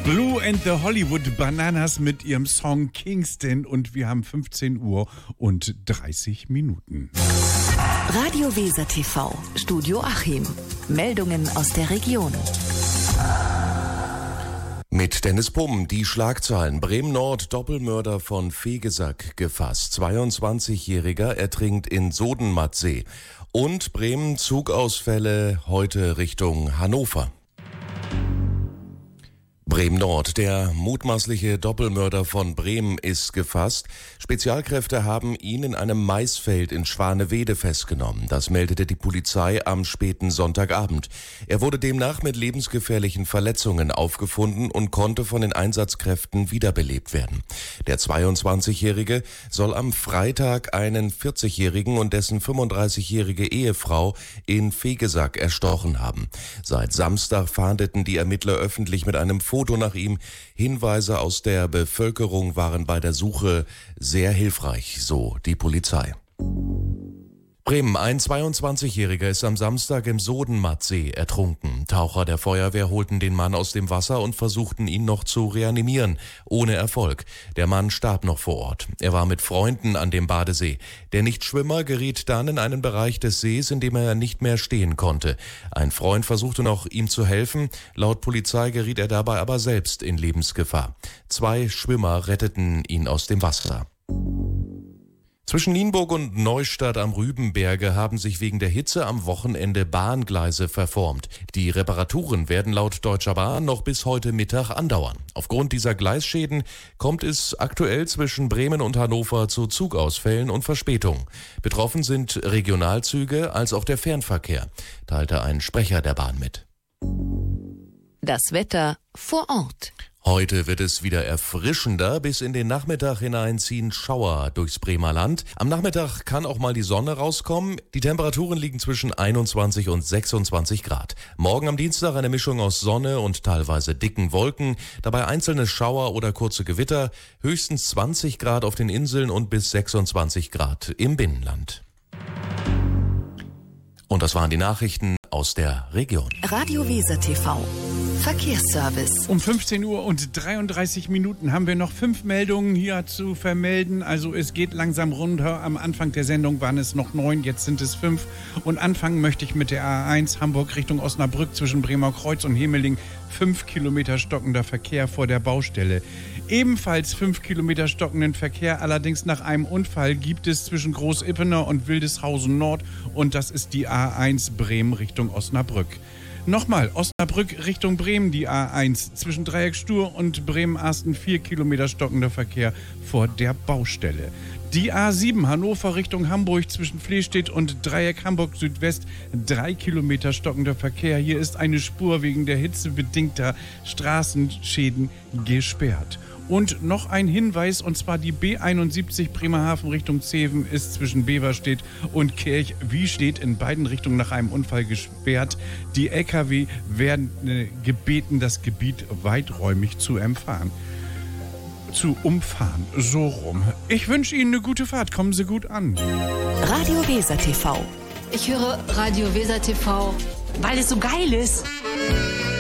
Blue and the Hollywood Bananas mit ihrem Song Kingston und wir haben 15 Uhr und 30 Minuten. Radio Weser TV, Studio Achim. Meldungen aus der Region. Mit Dennis Pumm, die Schlagzeilen. Bremen-Nord, Doppelmörder von Fegesack gefasst. 22-Jähriger ertrinkt in Sodenmattsee. Und Bremen, Zugausfälle heute Richtung Hannover. Bremen-Nord, der mutmaßliche Doppelmörder von Bremen ist gefasst. Spezialkräfte haben ihn in einem Maisfeld in Schwanewede festgenommen. Das meldete die Polizei am späten Sonntagabend. Er wurde demnach mit lebensgefährlichen Verletzungen aufgefunden und konnte von den Einsatzkräften wiederbelebt werden. Der 22-Jährige soll am Freitag einen 40-Jährigen und dessen 35-jährige Ehefrau in Fegesack erstochen haben. Seit Samstag fahndeten die Ermittler öffentlich mit einem Foto nach ihm. Hinweise aus der Bevölkerung waren bei der Suche sehr hilfreich, so die Polizei. Bremen, ein 22-Jähriger ist am Samstag im Sodenmattsee ertrunken. Taucher der Feuerwehr holten den Mann aus dem Wasser und versuchten ihn noch zu reanimieren. Ohne Erfolg. Der Mann starb noch vor Ort. Er war mit Freunden an dem Badesee. Der Nichtschwimmer geriet dann in einen Bereich des Sees, in dem er nicht mehr stehen konnte. Ein Freund versuchte noch, ihm zu helfen. Laut Polizei geriet er dabei aber selbst in Lebensgefahr. 2 Schwimmer retteten ihn aus dem Wasser. Zwischen Nienburg und Neustadt am Rübenberge haben sich wegen der Hitze am Wochenende Bahngleise verformt. Die Reparaturen werden laut Deutscher Bahn noch bis heute Mittag andauern. Aufgrund dieser Gleisschäden kommt es aktuell zwischen Bremen und Hannover zu Zugausfällen und Verspätungen. Betroffen sind Regionalzüge als auch der Fernverkehr, teilte ein Sprecher der Bahn mit. Das Wetter vor Ort. Heute wird es wieder erfrischender. Bis in den Nachmittag hinein ziehen Schauer durchs Bremer Land. Am Nachmittag kann auch mal die Sonne rauskommen. Die Temperaturen liegen zwischen 21 und 26 Grad. Morgen am Dienstag eine Mischung aus Sonne und teilweise dicken Wolken. Dabei einzelne Schauer oder kurze Gewitter. Höchstens 20 Grad auf den Inseln und bis 26 Grad im Binnenland. Und das waren die Nachrichten aus der Region. Radio Weser TV. Verkehrsservice. Um 15 Uhr und 33 Minuten haben wir noch 5 Meldungen hier zu vermelden. Also es geht langsam runter. Am Anfang der Sendung waren es noch 9, jetzt sind es 5. Und anfangen möchte ich mit der A1 Hamburg Richtung Osnabrück zwischen Bremer Kreuz und Hemeling. 5 Kilometer stockender Verkehr vor der Baustelle. Ebenfalls 5 Kilometer stockenden Verkehr, allerdings nach einem Unfall, gibt es zwischen Groß-Ippener und Wildeshausen Nord. Und das ist die A1 Bremen Richtung Osnabrück. Nochmal, Osnabrück Richtung Bremen, die A1. Zwischen Dreieck Stur und Bremen-Asten 4 Kilometer stockender Verkehr vor der Baustelle. Die A7 Hannover Richtung Hamburg zwischen Flehstedt und Dreieck Hamburg Südwest 3 Kilometer stockender Verkehr. Hier ist eine Spur wegen der hitzebedingter Straßenschäden gesperrt. Und noch ein Hinweis, und zwar die B71 Bremerhaven Richtung Zeven ist zwischen Beverstedt und Kirchwiestedt in beiden Richtungen nach einem Unfall gesperrt. Die LKW werden gebeten, das Gebiet weiträumig zu umfahren. So rum. Ich wünsche Ihnen eine gute Fahrt. Kommen Sie gut an. Radio Weser TV. Ich höre Radio Weser TV, weil es so geil ist.